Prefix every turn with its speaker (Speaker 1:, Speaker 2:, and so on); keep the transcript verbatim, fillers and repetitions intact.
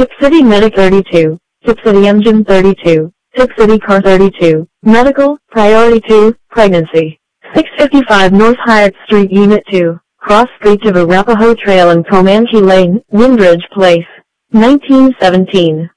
Speaker 1: Tip City Medic thirty-two, Tip City Engine thirty-two, Tip City Car thirty-two, Medical, Priority two, Pregnancy. six fifty-five North Hyatt Street Unit two, Cross Street to Arapahoe Trail and Comanche Lane, Windridge Place. nineteen seventeen.